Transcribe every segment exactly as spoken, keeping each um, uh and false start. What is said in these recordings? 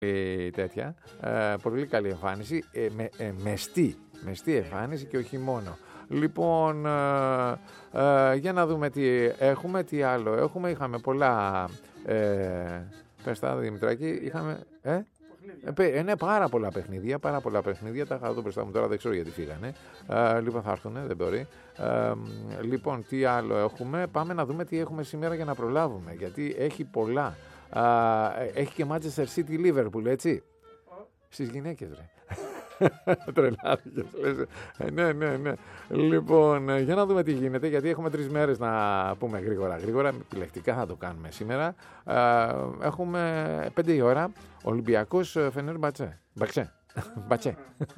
τέτοια, ε, πολύ καλή εμφάνιση, ε, με, ε, μεστή, μεστή εμφάνιση και όχι μόνο. Λοιπόν, ε, ε, για να δούμε τι έχουμε, τι άλλο έχουμε. Είχαμε πολλά, ε, πες τα Δημητράκη, είχαμε, ε, ε, ναι, πάρα πολλά παιχνίδια, πάρα πολλά παιχνίδια, τα είχα δω μπροστά μου τώρα, δεν ξέρω γιατί φύγανε. Ε, λοιπόν, θα έρθουν, δεν μπορεί. Ε, λοιπόν, τι άλλο έχουμε, πάμε να δούμε τι έχουμε σήμερα για να προλάβουμε, γιατί έχει πολλά. Ε, έχει και Manchester City Liverpool, έτσι, στις γυναίκες, ρε. Τρελάθηκες. Ναι, ναι, ναι. Λοιπόν, για να δούμε τι γίνεται, γιατί έχουμε τρεις μέρες να πούμε γρήγορα. Γρήγορα, επιλεκτικά θα το κάνουμε σήμερα. Έχουμε πέντε η ώρα, Ολυμπιακός Φενέρ Μπατσέ. Μπατσέ. Μπατσέ.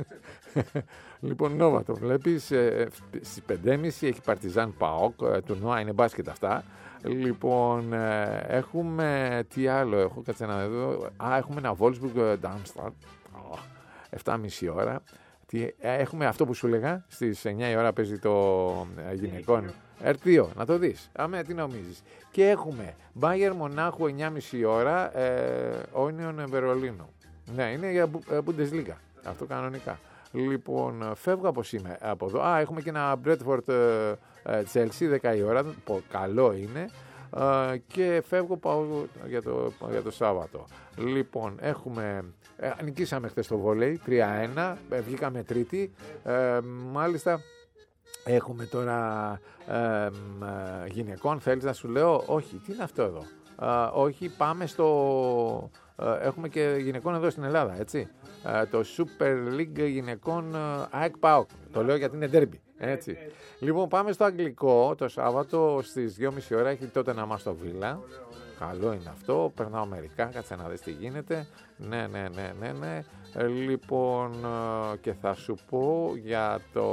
Λοιπόν, Νόβα το βλέπεις, στις πέντε και μισή έχει Παρτιζάν ΠΑΟΚ, τουρνουά είναι μπάσκετ αυτά. Λοιπόν, έχουμε, τι άλλο έχω, κάτσε να δω. Α, έχουμε ένα Wolfsburg Darmstadt. επτά και μισή ώρα. Τι, έχουμε αυτό που σου έλεγα, στις εννιά η ώρα παίζει το γυναικών. Ερ δύο, να το δεις. Αμέ, τι νομίζεις. Και έχουμε Bayern Μονάχου εννιά και μισή ώρα, ε, Union Βερολίνου. Ναι, είναι για Bundesliga. Αυτό κανονικά. Λοιπόν, φεύγω από σήμερα, από εδώ. Α, έχουμε και ένα Bradford Chelsea, δέκα η ώρα. Καλό είναι. Uh, και φεύγω, πάω για το, για το Σάββατο. Λοιπόν, έχουμε, ε, νικήσαμε χθες το βόλεϊ τρία ένα, ε, βγήκαμε τρίτη, ε, μάλιστα έχουμε τώρα ε, ε, γυναικών, θέλεις να σου λέω, όχι, τι είναι αυτό εδώ, ε, όχι, πάμε στο, ε, έχουμε και γυναικών εδώ στην Ελλάδα, έτσι, ε, το Super League γυναικών ΑΕΚ ΠΑΟΚ, το λέω γιατί είναι ντέρμπι. Έτσι. Λοιπόν, πάμε στο αγγλικό το Σάββατο στις δύο και μισή ώρα. Έχει τότε να μας στο Βίλα. Καλό είναι αυτό. Περνάω μερικά, κάτσε να δεις τι γίνεται. Ναι, ναι, ναι, ναι, ναι. Λοιπόν, και θα σου πω για το,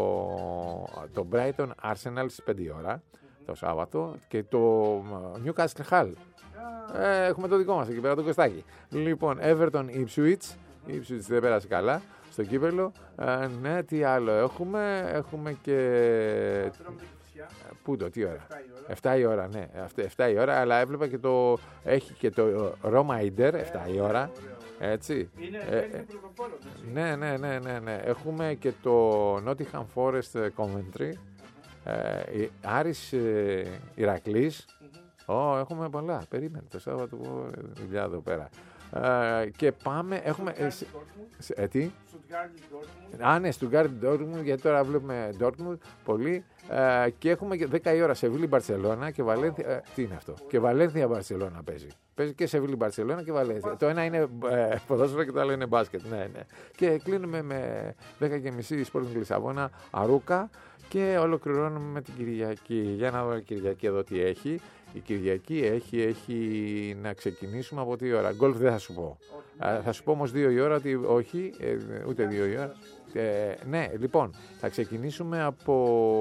το Brighton Arsenal στις πέντε η ώρα το Σάββατο και το Newcastle Hull. Ε, έχουμε το δικό μας εκεί πέρα, το Κωστάκι. Λοιπόν, Everton Ipswich. Η Ipswich δεν πέρασε καλά στο κύπελο. Ε, ναι, τι άλλο έχουμε. Έχουμε και... Πού το, τι ώρα. επτά η ώρα, ναι. επτά η ώρα, αλλά έβλεπα και το... Έχει και το Roma Inter, επτά η ώρα. Έτσι. Είναι ε, ναι, ναι, ναι, ναι, ναι. Έχουμε και το Nottingham Forest Coventry. Ε, Άρης ε, Ηρακλής. Ω, oh, έχουμε πολλά. Περίμενε το Σάββατο δουλειά εδώ πέρα. Uh, και πάμε, έχουμε... Ε, ε, τι? Α, ναι, Στουτγκάρδη Ντόρτμουντ, γιατί τώρα βλέπουμε Ντόρτμουντ πολύ. Uh, και έχουμε και δέκα η ώρα Σεβίλη Μπαρσελόνα και Βαλένθια. Uh, τι είναι αυτό? Και Βαλένθια Μπαρσελόνα παίζει. Παίζει και Σεβίλη Μπαρσελόνα και Βαλένθια. Το ένα είναι uh, ποδόσφαιρο και το άλλο είναι μπάσκετ. Ναι, ναι. Και κλείνουμε με δέκα και μισή Sporting Λισαβόνα Αρούκα και ολοκληρώνουμε με την Κυριακή. Για να δω η Κυριακή εδώ τι έχει. Η Κυριακή έχει, έχει να ξεκινήσουμε από τι ώρα. Γκολφ δεν θα σου πω. Α, θα σου πω όμως δύο η ώρα ότι όχι, ε, ούτε δύο η ώρα. Ε, ναι, λοιπόν, θα ξεκινήσουμε από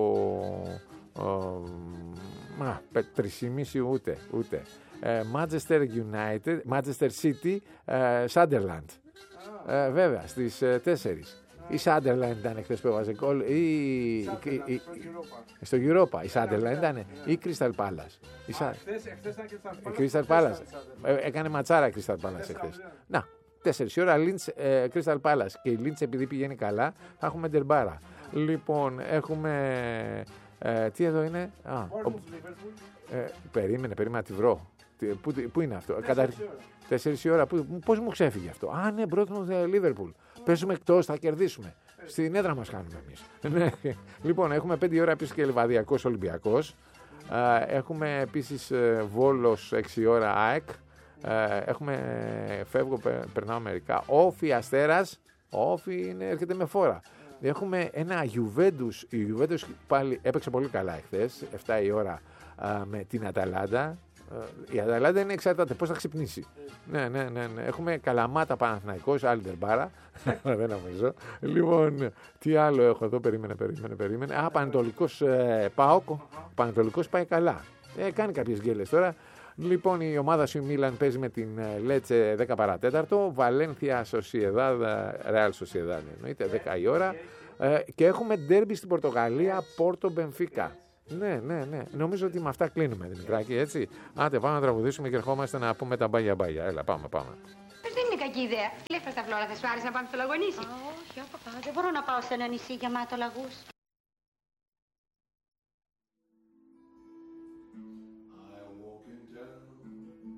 ε, τρεις και μισή ούτε, ούτε. Ε, Manchester United, Manchester City, ε, Sunderland. Ε, βέβαια, στις ε, τέσσερις. Η Sunderland ήταν χθες που έβαζε γκολ ή... Στο Europa. Η Sunderland ήταν ή η Crystal Palace. Η Crystal Palace. Έκανε ματσάρα η Crystal Palace χθες. Να, τέσσερις η ώρα Lynch, Crystal Palace. Και η Lynch επειδή πηγαίνει καλά θα έχουμε ντερμπάρα. Λοιπόν, έχουμε... Τι εδώ είναι? Περίμενε, περίμενε να τη βρω. Πού είναι αυτό? Τέσσερις η ώρα. Πώς μου ξέφυγε αυτό? Α, ναι, Μπρότμουντ Liverpool. Παίζουμε εκτός, θα κερδίσουμε. Στην έδρα μας κάνουμε εμείς. Λοιπόν, έχουμε πέντε η ώρα επίσης και Λιβαδιακός Ολυμπιακός. Έχουμε επίσης Βόλος έξι η ώρα ΑΕΚ. Έχουμε, φεύγω, περνάω μερικά. Όφι Αστέρας. Όφι είναι, έρχεται με φόρα. Έχουμε ένα Juventus. Η Juventus πάλι έπαιξε πολύ καλά εχθές. επτά η ώρα με την Αταλάντα. Η Αταλάντα είναι εξαρτάται πώς θα ξυπνήσει. Ναι, ναι, ναι, ναι. Έχουμε Καλαμάτα Παναθηναϊκός, άλλη ντερμπάρα. Δεν νομίζω. Λοιπόν, τι άλλο έχω εδώ, περίμενε, περίμενε, περίμενε. Α, Πανετολικός ε, ΠΑΟΚ. Πανετολικός πάει καλά. Ε, κάνει κάποιες γκέλες τώρα. Λοιπόν, η ομάδα σου η Μίλαν παίζει με την Λέτσε δέκα παρά τέταρτο. Βαλένθια Σοσιεδάδ, Ρεάλ Σοσιεδάδ εννοείται, δέκα η ώρα. Ε, και έχουμε ντέρμπι στην Πορτογαλία, Πόρτο Μπενφίκα. Ναι, ναι, ναι. Νομίζω ότι με αυτά κλείνουμε, Δημητράκη, έτσι. Άντε, πάμε να τραγουδήσουμε και ερχόμαστε να πούμε τα μπάγια μπάγια. Έλα, πάμε, πάμε. Δεν είναι εντυπωσιακή ιδέα. Τι λέει αυτά τα Φλόρα, θα σου άρεσε να πάμε στο λαγωνίσι? Όχι, παπά, δεν μπορώ να πάω σε ένα νησί γεμάτο λαγούς.